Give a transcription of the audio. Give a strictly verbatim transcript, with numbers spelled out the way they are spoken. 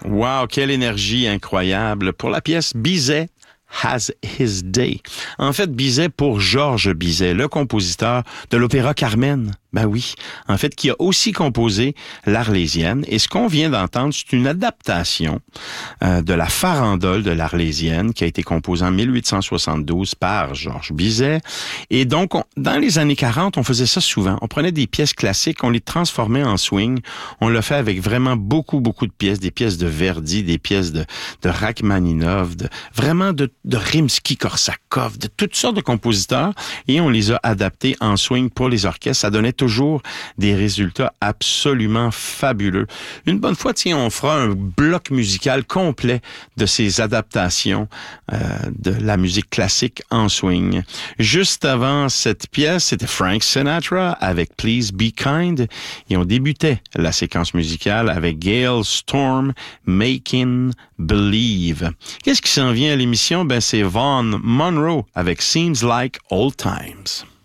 Wow, quelle énergie incroyable pour la pièce Bizet Has His Day. En fait, Bizet pour Georges Bizet, le compositeur de l'opéra Carmen. Ben oui, en fait, qui a aussi composé l'Arlésienne. Et ce qu'on vient d'entendre, c'est une adaptation euh, de la farandole de l'Arlésienne qui a été composée en mille huit cent soixante-douze par Georges Bizet. Et donc, on, dans les années quarante, on faisait ça souvent. On prenait des pièces classiques, on les transformait en swing. On l'a fait avec vraiment beaucoup, beaucoup de pièces, des pièces de Verdi, des pièces de, de Rachmaninov, de, vraiment de, de Rimsky-Korsakov, de toutes sortes de compositeurs. Et on les a adaptés en swing pour les orchestres. Ça donnait toujours des résultats absolument fabuleux. Une bonne fois, tiens, on fera un bloc musical complet de ces adaptations euh, de la musique classique en swing. Juste avant cette pièce, c'était Frank Sinatra avec Please Be Kind et on débutait la séquence musicale avec Gale Storm, Making Believe. Qu'est-ce qui s'en vient à l'émission? Ben, c'est Vaughn Monroe avec Seems Like Old Times.